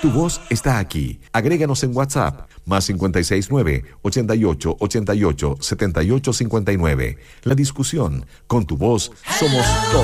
Tu voz está aquí. Agréganos en WhatsApp, más 569-8888-7859. La discusión, con tu voz, somos todos.